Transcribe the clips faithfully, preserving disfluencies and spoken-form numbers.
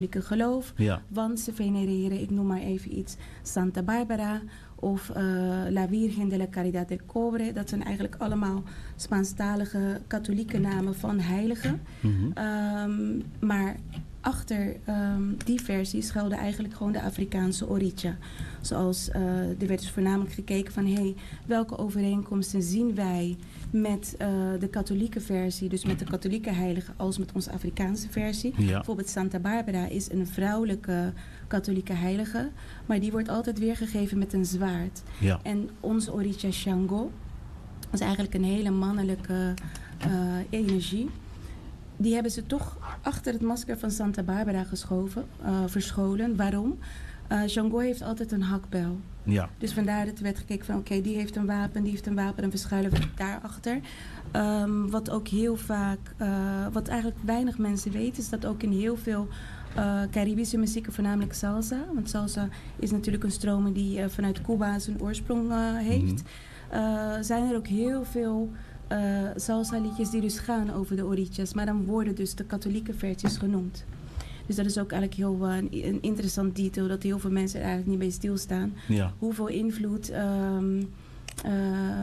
geloof. Ja. Want ze venereren, ik noem maar even iets, Santa Barbara of uh, La Virgen de la Caridad del Cobre. Dat zijn eigenlijk allemaal Spaanstalige katholieke namen van heiligen. Mm-hmm. Um, maar achter um, die versie schuilde eigenlijk gewoon de Afrikaanse Orisha. Zoals uh, er werd dus voornamelijk gekeken van hey, welke overeenkomsten zien wij met uh, de katholieke versie, dus met de katholieke heilige, als met onze Afrikaanse versie. Ja. Bijvoorbeeld Santa Barbara is een vrouwelijke katholieke heilige, maar die wordt altijd weergegeven met een zwaard. Ja. En onze Orisha Shango is eigenlijk een hele mannelijke uh, energie. Die hebben ze toch achter het masker van Santa Barbara geschoven, uh, verscholen. Waarom? Uh, Shango heeft altijd een hakbel. Ja. Dus vandaar dat er werd gekeken van oké, okay, die heeft een wapen, die heeft een wapen en we schuilen we daarachter. Um, wat ook heel vaak, uh, wat eigenlijk weinig mensen weten, is dat ook in heel veel uh, Caribische muzieken, voornamelijk salsa. Want salsa is natuurlijk een stroming die uh, vanuit Cuba zijn oorsprong uh, heeft. Mm-hmm. Uh, zijn er ook heel veel uh, salsa liedjes die dus gaan over de Orishas. Maar dan worden dus de katholieke versies genoemd. Dus dat is ook eigenlijk heel uh, een interessant detail dat heel veel mensen er eigenlijk niet bij stilstaan. Ja. Hoeveel invloed um, uh,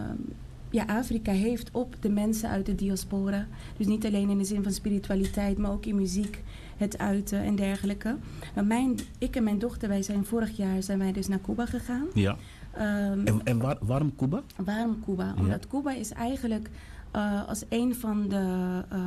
ja, Afrika heeft op de mensen uit de diaspora. Dus niet alleen in de zin van spiritualiteit, maar ook in muziek, het uiten en dergelijke. Nou, mijn, ik en mijn dochter, wij zijn vorig jaar zijn wij dus naar Cuba gegaan. Ja. Um, en en waar, waarom Cuba? Waarom Cuba? Ja. Omdat Cuba is eigenlijk uh, als een van de uh,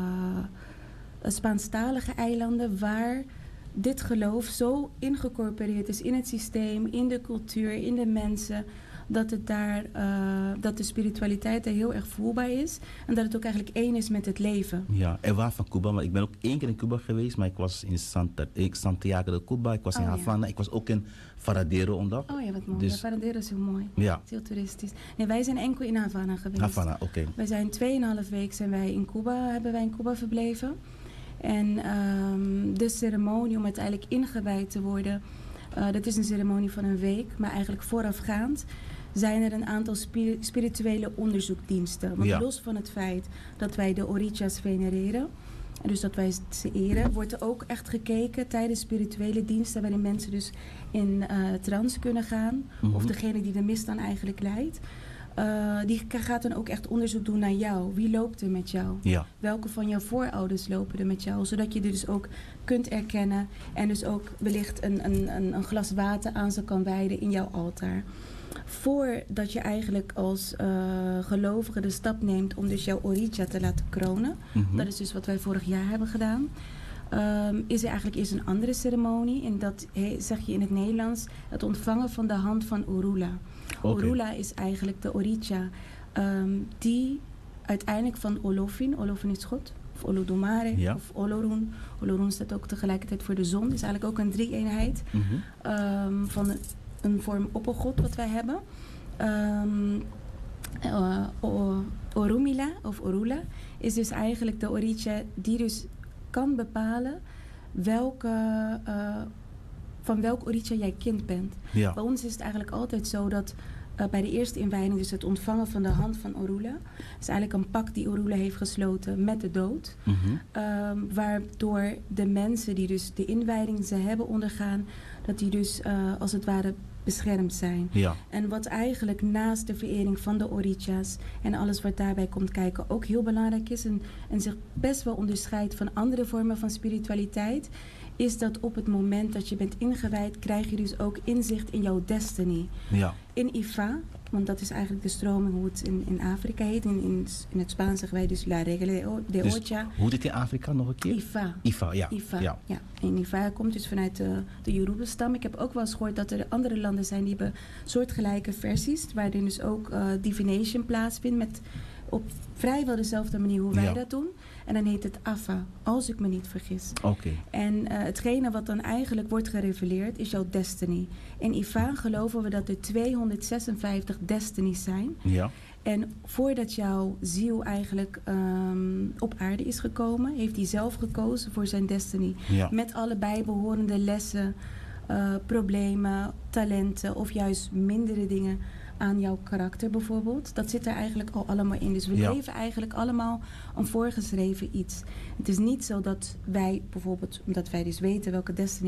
Spaanstalige eilanden waar dit geloof zo ingecorporeerd is in het systeem, in de cultuur, in de mensen, dat het daar, uh, dat de spiritualiteit er heel erg voelbaar is en dat het ook eigenlijk één is met het leven. Ja, en waar van Cuba? Want ik ben ook één keer in Cuba geweest, maar ik was in Santa, in Santiago de Cuba, ik was in oh, Havana, ja. Ik was ook in Varadero onder. Oh ja, wat mooi. Dus, ja, Varadero is heel mooi. Ja. Het is heel toeristisch. Nee, wij zijn enkel in Havana geweest. Havana, oké. Okay. Wij zijn tweeënhalf week zijn wij in Cuba, hebben wij in Cuba verbleven. En um, de ceremonie om uiteindelijk ingewijd te worden, uh, dat is een ceremonie van een week, maar eigenlijk voorafgaand zijn er een aantal spiri- spirituele onderzoekdiensten. Want ja. los van het feit dat wij de Orishas venereren, en dus dat wij ze eren, wordt er ook echt gekeken tijdens spirituele diensten waarin mensen dus in uh, trance kunnen gaan, mm-hmm. of degene die de mist dan eigenlijk leidt. Uh, die gaat dan ook echt onderzoek doen naar jou. Wie loopt er met jou? Ja. Welke van jouw voorouders lopen er met jou? Zodat je er dus ook kunt erkennen en dus ook wellicht een, een, een glas water aan ze kan wijden in jouw altaar. Voordat je eigenlijk als uh, gelovige de stap neemt om dus jouw Orisha te laten kronen. Mm-hmm. Dat is dus wat wij vorig jaar hebben gedaan. Um, is er eigenlijk eerst een andere ceremonie. En dat he, zeg je in het Nederlands. Het ontvangen van de hand van Orula. Okay. Orula is eigenlijk de Orisha um, die uiteindelijk van Olofin, Olofin is God, of Olodumare, ja. of Olorun. Olorun staat ook tegelijkertijd voor de zon. Is eigenlijk ook een drie-eenheid mm-hmm. um, van een, een vorm oppergod wat wij hebben. Um, uh, o, Orumila of Orula is dus eigenlijk de Orisha die dus kan bepalen welke, uh, van welk Orisha jij kind bent. Ja. Bij ons is het eigenlijk altijd zo dat uh, bij de eerste inwijding, dus het ontvangen van de hand van Orula, is eigenlijk een pact die Orula heeft gesloten met de dood. Mm-hmm. Um, waardoor de mensen die dus de inwijding ze hebben ondergaan, dat die dus uh, als het ware beschermd zijn. Ja. En wat eigenlijk naast de verering van de Orishas en alles wat daarbij komt kijken ook heel belangrijk is en, en zich best wel onderscheidt van andere vormen van spiritualiteit, is dat op het moment dat je bent ingewijd, krijg je dus ook inzicht in jouw destiny. Ja. In Ifa, want dat is eigenlijk de stroming hoe het in, in Afrika heet. In, in, in het Spaans zeggen wij dus La Regla de dus Ocha. Hoe heet het in Afrika nog een keer? Ifa. Ifa, ja. Ifa, ja. ja. En Ifa komt dus vanuit de, de Yoruba-stam. Ik heb ook wel eens gehoord dat er andere landen zijn die hebben soortgelijke versies, waarin dus ook uh, divination plaatsvindt met op vrijwel dezelfde manier hoe wij ja. dat doen. En dan heet het Afa, als ik me niet vergis. Oké. Okay. En uh, hetgene wat dan eigenlijk wordt gereveleerd is jouw destiny. In Ifa geloven we dat er tweehonderdzesenvijftig destinies zijn. Ja. En voordat jouw ziel eigenlijk um, op aarde is gekomen, heeft hij zelf gekozen voor zijn destiny. Ja. Met alle bijbehorende lessen, uh, problemen, talenten of juist mindere dingen aan jouw karakter bijvoorbeeld. Dat zit er eigenlijk al allemaal in. Dus we ja. leven eigenlijk allemaal een voorgeschreven iets. Het is niet zo dat wij bijvoorbeeld, omdat wij dus weten welke destiny